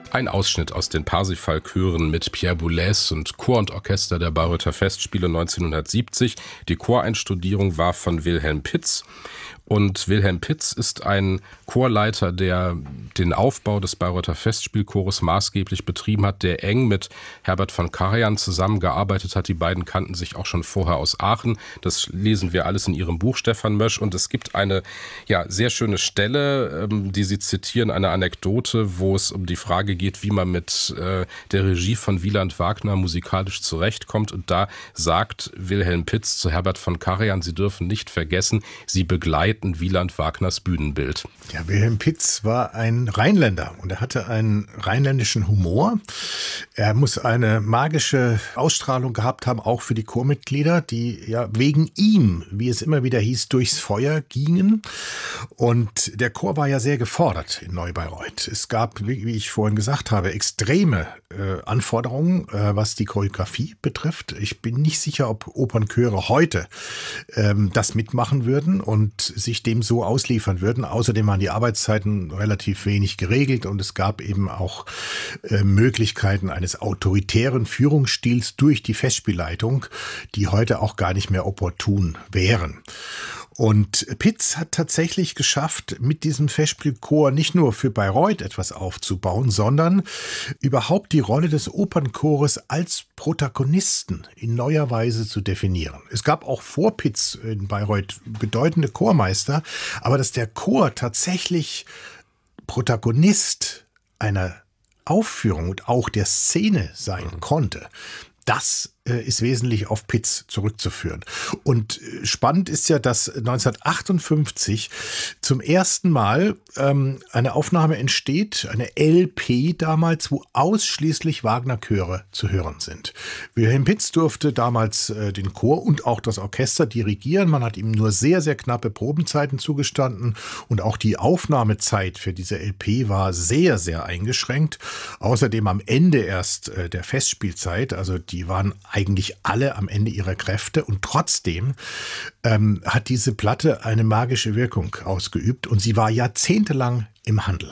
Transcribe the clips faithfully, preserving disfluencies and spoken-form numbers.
Ein Ausschnitt aus den Parsifal-Chören mit Pierre Boulez und Chor und Orchester der Bayreuther Festspiele neunzehnhundertsiebzig. Die Choreinstudierung war von Wilhelm Pitz. Und Wilhelm Pitz ist ein Chorleiter, der den Aufbau des Bayreuther Festspielchores maßgeblich betrieben hat, der eng mit Herbert von Karajan zusammengearbeitet hat. Die beiden kannten sich auch schon vorher aus Aachen. Das lesen wir alles in ihrem Buch, Stefan Mösch. Und es gibt eine ja, sehr schöne Stelle, die Sie zitieren, eine Anekdote, wo es um die Frage geht, wie man mit äh, der Regie von Wieland Wagner musikalisch zurechtkommt. Und da sagt Wilhelm Pitz zu Herbert von Karajan, Sie dürfen nicht vergessen, Sie begleiten Wieland Wagners Bühnenbild. Ja, Wilhelm Pitz war ein Rheinländer und er hatte einen rheinländischen Humor. Er muss eine magische Ausstrahlung gehabt haben, auch für die Chormitglieder, die ja wegen ihm, wie es immer wieder hieß, durchs Feuer gingen. Und der Chor war ja sehr gefordert in Neu-Bayreuth. Es gab, wie ich vorhin gesagt habe, extreme äh, Anforderungen, äh, was die Choreografie betrifft. Ich bin nicht sicher, ob Opernchöre heute ähm, das mitmachen würden und sich dem so ausliefern würden. Außerdem waren die Arbeitszeiten relativ wenig geregelt und es gab eben auch äh, Möglichkeiten eines autoritären Führungsstils durch die Festspielleitung, die heute auch gar nicht mehr opportun wären. Und Pitz hat tatsächlich geschafft, mit diesem Festspielchor nicht nur für Bayreuth etwas aufzubauen, sondern überhaupt die Rolle des Opernchores als Protagonisten in neuer Weise zu definieren. Es gab auch vor Pitz in Bayreuth bedeutende Chormeister, aber dass der Chor tatsächlich Protagonist einer Aufführung und auch der Szene sein konnte, das ist wesentlich auf Pitz zurückzuführen. Und spannend ist ja, dass neunzehnhundertachtundfünfzig zum ersten Mal ähm, eine Aufnahme entsteht, eine L P damals, wo ausschließlich Wagner-Chöre zu hören sind. Wilhelm Pitz durfte damals äh, den Chor und auch das Orchester dirigieren. Man hat ihm nur sehr, sehr knappe Probenzeiten zugestanden und auch die Aufnahmezeit für diese L P war sehr, sehr eingeschränkt. Außerdem am Ende erst äh, der Festspielzeit, also die waren eigentlich alle am Ende ihrer Kräfte und trotzdem ähm, hat diese Platte eine magische Wirkung ausgeübt und sie war jahrzehntelang im Handel.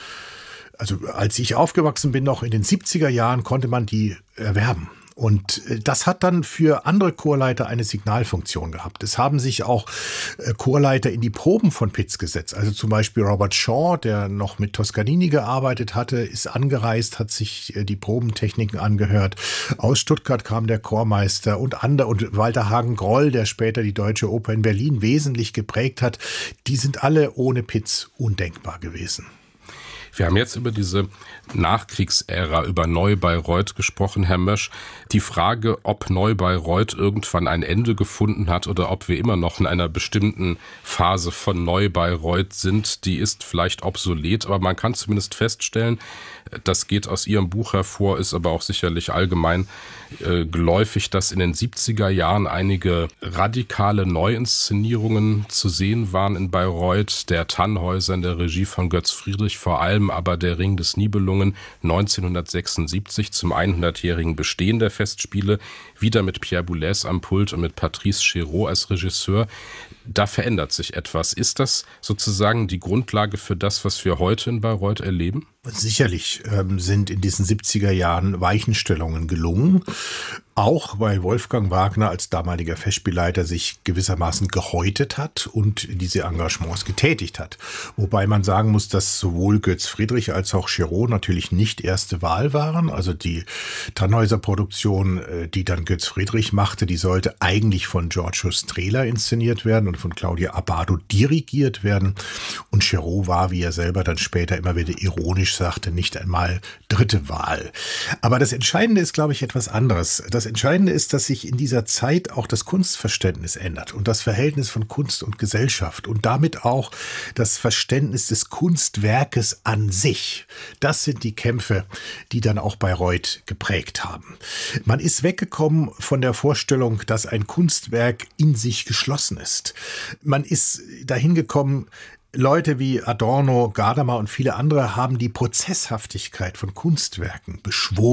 Also als ich aufgewachsen bin, noch in den siebziger Jahren, konnte man die erwerben. Und das hat dann für andere Chorleiter eine Signalfunktion gehabt. Es haben sich auch Chorleiter in die Proben von Pitz gesetzt. Also zum Beispiel Robert Shaw, der noch mit Toscanini gearbeitet hatte, ist angereist, hat sich die Probentechniken angehört. Aus Stuttgart kam der Chormeister und andere und Walter Hagen-Groll, der später die Deutsche Oper in Berlin wesentlich geprägt hat. Die sind alle ohne Pitz undenkbar gewesen. Wir haben jetzt über diese Nachkriegsära, über Neu-Bayreuth gesprochen, Herr Mösch. Die Frage, ob Neu-Bayreuth irgendwann ein Ende gefunden hat oder ob wir immer noch in einer bestimmten Phase von Neu-Bayreuth sind, die ist vielleicht obsolet, aber man kann zumindest feststellen, das geht aus Ihrem Buch hervor, ist aber auch sicherlich allgemein äh, geläufig, dass in den siebziger Jahren einige radikale Neuinszenierungen zu sehen waren in Bayreuth, der Tannhäuser in der Regie von Götz Friedrich, vor allem aber der Ring des Nibelungen neunzehnhundertsechsundsiebzig zum hundertjährigen Bestehen der Festspiele, wieder mit Pierre Boulez am Pult und mit Patrice Chéreau als Regisseur. Da verändert sich etwas. Ist das sozusagen die Grundlage für das, was wir heute in Bayreuth erleben? Sicherlich ähm, sind in diesen siebziger Jahren Weichenstellungen gelungen, auch weil Wolfgang Wagner als damaliger Festspielleiter sich gewissermaßen gehäutet hat und diese Engagements getätigt hat. Wobei man sagen muss, dass sowohl Götz Friedrich als auch Chéreau natürlich nicht erste Wahl waren. Also die Tannhäuser-Produktion, die dann Götz Friedrich machte, die sollte eigentlich von Giorgio Strehler inszeniert werden und von Claudia Abbado dirigiert werden. Und Chéreau war, wie er selber dann später immer wieder ironisch sagte, nicht einmal dritte Wahl. Aber das Entscheidende ist, glaube ich, etwas anderes. Das Entscheidende ist, dass sich in dieser Zeit auch das Kunstverständnis ändert und das Verhältnis von Kunst und Gesellschaft und damit auch das Verständnis des Kunstwerkes an sich. Das sind die Kämpfe, die dann auch Bayreuth geprägt haben. Man ist weggekommen von der Vorstellung, dass ein Kunstwerk in sich geschlossen ist. Man ist dahin gekommen, Leute wie Adorno, Gadamer und viele andere haben die Prozesshaftigkeit von Kunstwerken beschworen.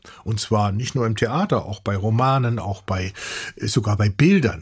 Und zwar nicht nur im Theater, auch bei Romanen, auch bei, sogar bei Bildern.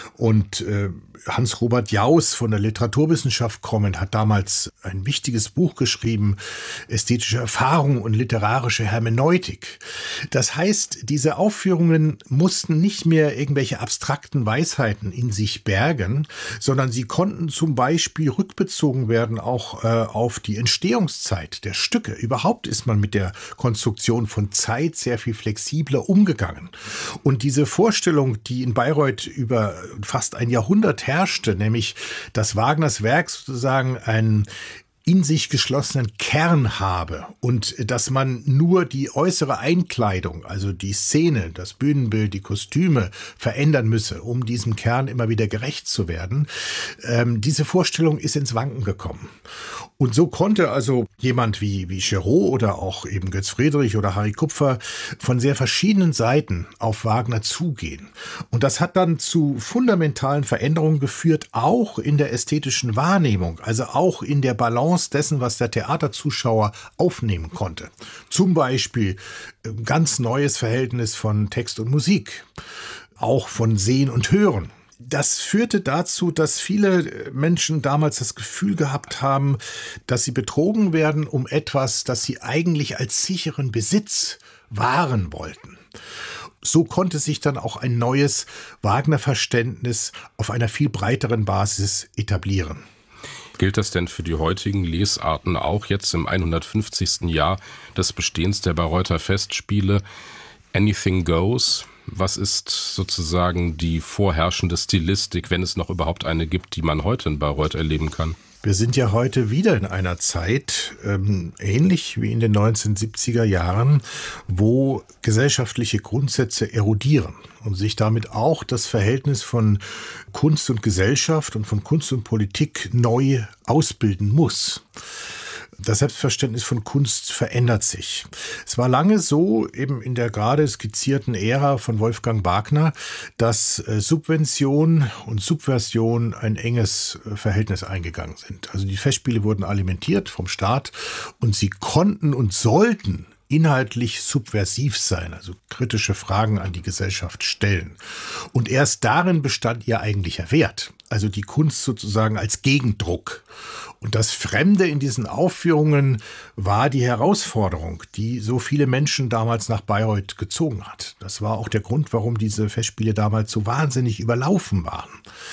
Und äh, Hans-Robert Jauss von der Literaturwissenschaft kommend hat damals ein wichtiges Buch geschrieben, Ästhetische Erfahrung und literarische Hermeneutik. Das heißt, diese Aufführungen mussten nicht mehr irgendwelche abstrakten Weisheiten in sich bergen, sondern sie konnten zum Beispiel rückbezogen werden auch äh, auf die Entstehungszeit der Stücke. Überhaupt ist man mit der Konstruktion von Zeit sehr viel flexibler umgegangen. Und diese Vorstellung, die in Bayreuth über fast ein Jahrhundert herrschte, nämlich dass Wagners Werk sozusagen einen in sich geschlossenen Kern habe und dass man nur die äußere Einkleidung, also die Szene, das Bühnenbild, die Kostüme verändern müsse, um diesem Kern immer wieder gerecht zu werden. Ähm, diese Vorstellung ist ins Wanken gekommen. Und so konnte also jemand wie, wie Giraud oder auch eben Götz Friedrich oder Harry Kupfer von sehr verschiedenen Seiten auf Wagner zugehen. Und das hat dann zu fundamentalen Veränderungen geführt, auch in der ästhetischen Wahrnehmung, also auch in der Balance dessen, was der Theaterzuschauer aufnehmen konnte. Zum Beispiel ein ganz neues Verhältnis von Text und Musik, auch von Sehen und Hören. Das führte dazu, dass viele Menschen damals das Gefühl gehabt haben, dass sie betrogen werden um etwas, das sie eigentlich als sicheren Besitz wahren wollten. So konnte sich dann auch ein neues Wagner-Verständnis auf einer viel breiteren Basis etablieren. Gilt das denn für die heutigen Lesarten auch jetzt im hundertfünfzigsten Jahr des Bestehens der Bayreuther Festspiele? Anything goes? Was ist sozusagen die vorherrschende Stilistik, wenn es noch überhaupt eine gibt, die man heute in Bayreuth erleben kann? Wir sind ja heute wieder in einer Zeit, ähm, ähnlich wie in den neunzehnhundertsiebziger Jahren, wo gesellschaftliche Grundsätze erodieren und sich damit auch das Verhältnis von Kunst und Gesellschaft und von Kunst und Politik neu ausbilden muss. Das Selbstverständnis von Kunst verändert sich. Es war lange so, eben in der gerade skizzierten Ära von Wolfgang Wagner, dass äh, Subvention und Subversion ein enges äh, Verhältnis eingegangen sind. Also die Festspiele wurden alimentiert vom Staat und sie konnten und sollten inhaltlich subversiv sein, also kritische Fragen an die Gesellschaft stellen. Und erst darin bestand ihr eigentlicher Wert, also die Kunst sozusagen als Gegendruck. Und das Fremde in diesen Aufführungen war die Herausforderung, die so viele Menschen damals nach Bayreuth gezogen hat. Das war auch der Grund, warum diese Festspiele damals so wahnsinnig überlaufen waren.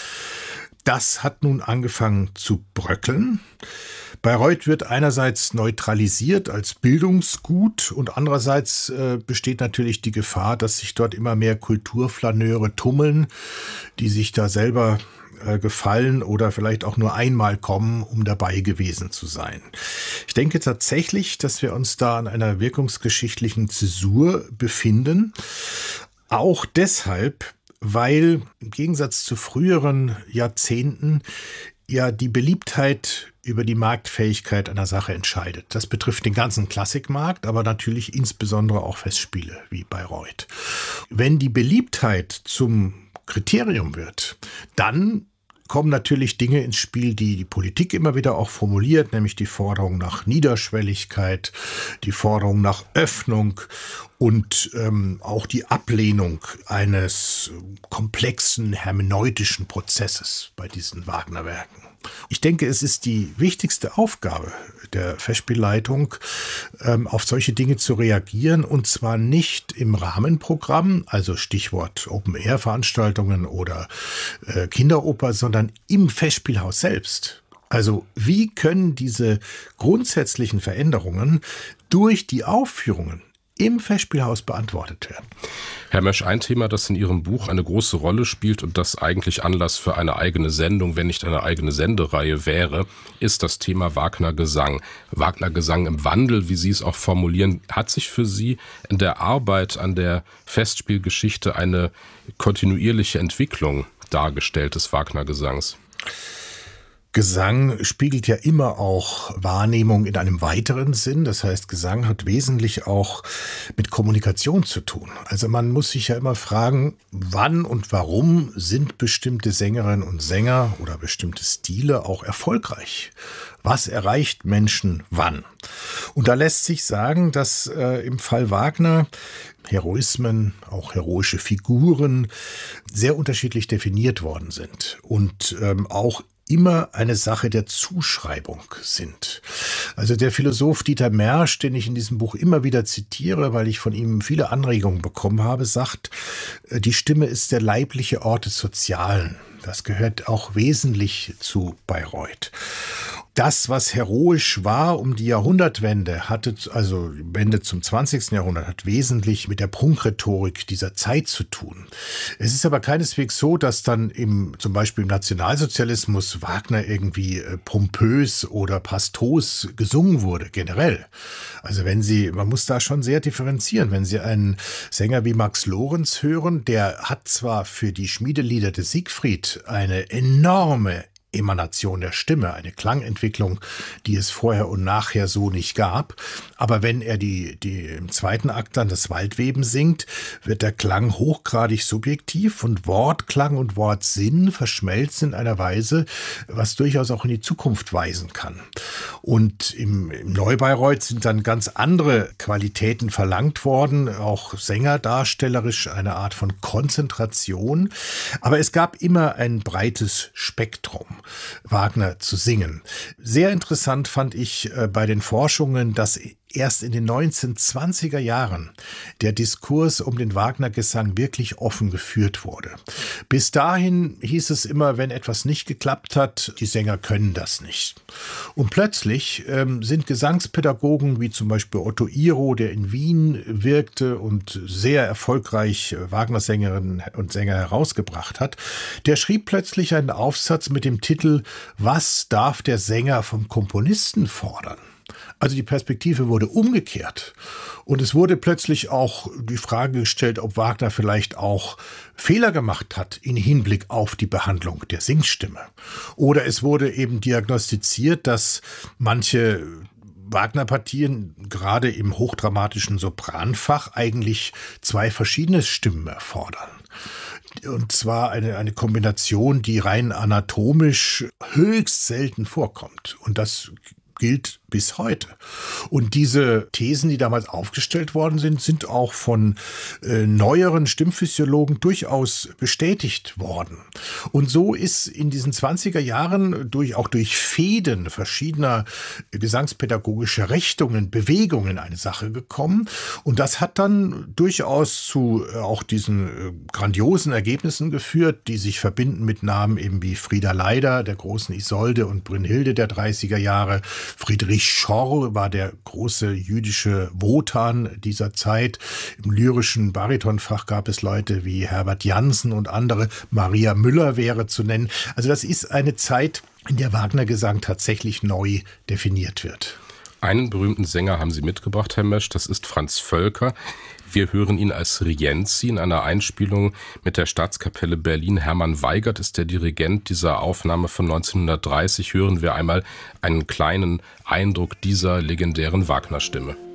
Das hat nun angefangen zu bröckeln. Bayreuth wird einerseits neutralisiert als Bildungsgut und andererseits äh, besteht natürlich die Gefahr, dass sich dort immer mehr Kulturflaneure tummeln, die sich da selber äh, gefallen oder vielleicht auch nur einmal kommen, um dabei gewesen zu sein. Ich denke tatsächlich, dass wir uns da an einer wirkungsgeschichtlichen Zäsur befinden. Auch deshalb, weil im Gegensatz zu früheren Jahrzehnten ja die Beliebtheit über die Marktfähigkeit einer Sache entscheidet. Das betrifft den ganzen Klassikmarkt, aber natürlich insbesondere auch Festspiele wie Bayreuth. Wenn die Beliebtheit zum Kriterium wird, dann kommen natürlich Dinge ins Spiel, die die Politik immer wieder auch formuliert, nämlich die Forderung nach Niederschwelligkeit, die Forderung nach Öffnung und ähm, auch die Ablehnung eines komplexen hermeneutischen Prozesses bei diesen Wagner-Werken. Ich denke, es ist die wichtigste Aufgabe der Festspielleitung, ähm, auf solche Dinge zu reagieren, und zwar nicht im Rahmenprogramm, also Stichwort Open-Air-Veranstaltungen oder äh, Kinderoper, sondern im Festspielhaus selbst. Also wie können diese grundsätzlichen Veränderungen durch die Aufführungen im Festspielhaus beantwortet werden? Herr Mösch, ein Thema, das in Ihrem Buch eine große Rolle spielt und das eigentlich Anlass für eine eigene Sendung, wenn nicht eine eigene Sendereihe wäre, ist das Thema Wagner-Gesang. Wagner-Gesang im Wandel, wie Sie es auch formulieren. Hat sich für Sie in der Arbeit an der Festspielgeschichte eine kontinuierliche Entwicklung dargestellt des Wagner-Gesangs? Gesang spiegelt ja immer auch Wahrnehmung in einem weiteren Sinn. Das heißt, Gesang hat wesentlich auch mit Kommunikation zu tun. Also man muss sich ja immer fragen, wann und warum sind bestimmte Sängerinnen und Sänger oder bestimmte Stile auch erfolgreich? Was erreicht Menschen wann? Und da lässt sich sagen, dass äh, im Fall Wagner Heroismen, auch heroische Figuren sehr unterschiedlich definiert worden sind und ähm, auch immer eine Sache der Zuschreibung sind. Also der Philosoph Dieter Mersch, den ich in diesem Buch immer wieder zitiere, weil ich von ihm viele Anregungen bekommen habe, sagt, die Stimme ist der leibliche Ort des Sozialen. Das gehört auch wesentlich zu Bayreuth. Das, was heroisch war um die Jahrhundertwende, hatte, also Wende zum zwanzigsten Jahrhundert, hat wesentlich mit der Prunkrhetorik dieser Zeit zu tun. Es ist aber keineswegs so, dass dann im, zum Beispiel im Nationalsozialismus Wagner irgendwie äh, pompös oder pastos gesungen wurde, generell. Also wenn Sie, man muss da schon sehr differenzieren. Wenn Sie einen Sänger wie Max Lorenz hören, der hat zwar für die Schmiedelieder des Siegfried eine enorme Emanation der Stimme, eine Klangentwicklung, die es vorher und nachher so nicht gab. Aber wenn er die, die im zweiten Akt dann das Waldweben singt, wird der Klang hochgradig subjektiv und Wortklang und Wortsinn verschmelzen in einer Weise, was durchaus auch in die Zukunft weisen kann. Und im, im Neubayreuth sind dann ganz andere Qualitäten verlangt worden, auch sängerdarstellerisch eine Art von Konzentration. Aber es gab immer ein breites Spektrum, Wagner zu singen. Sehr interessant fand ich äh, bei den Forschungen, dass erst in den neunzehnhundertzwanziger Jahren der Diskurs um den Wagner-Gesang wirklich offen geführt wurde. Bis dahin hieß es immer, wenn etwas nicht geklappt hat, die Sänger können das nicht. Und plötzlich ähm, sind Gesangspädagogen wie zum Beispiel Otto Iro, der in Wien wirkte und sehr erfolgreich Wagner-Sängerinnen und Sänger herausgebracht hat, der schrieb plötzlich einen Aufsatz mit dem Titel „Was darf der Sänger vom Komponisten fordern?“ Also die Perspektive wurde umgekehrt und es wurde plötzlich auch die Frage gestellt, ob Wagner vielleicht auch Fehler gemacht hat im Hinblick auf die Behandlung der Singstimme. Oder es wurde eben diagnostiziert, dass manche Wagner-Partien gerade im hochdramatischen Sopranfach eigentlich zwei verschiedene Stimmen erfordern. Und zwar eine, eine Kombination, die rein anatomisch höchst selten vorkommt. Und das gilt bis heute. Und diese Thesen, die damals aufgestellt worden sind, sind auch von äh, neueren Stimmphysiologen durchaus bestätigt worden. Und so ist in diesen zwanziger Jahren durch, auch durch Fäden verschiedener gesangspädagogischer Richtungen, Bewegungen eine Sache gekommen. Und das hat dann durchaus zu äh, auch diesen äh, grandiosen Ergebnissen geführt, die sich verbinden mit Namen eben wie Frieda Leider, der großen Isolde, und Brünnhilde der dreißiger Jahre. Friedrich Schorr war der große jüdische Wotan dieser Zeit. Im lyrischen Baritonfach gab es Leute wie Herbert Janssen und andere. Maria Müller wäre zu nennen. Also das ist eine Zeit, in der Wagner-Gesang tatsächlich neu definiert wird. Einen berühmten Sänger haben Sie mitgebracht, Herr Mesch, das ist Franz Völker. Wir hören ihn als Rienzi in einer Einspielung mit der Staatskapelle Berlin. Hermann Weigert ist der Dirigent dieser Aufnahme von neunzehnhundertdreißig. Hören wir einmal einen kleinen Eindruck dieser legendären Wagner-Stimme.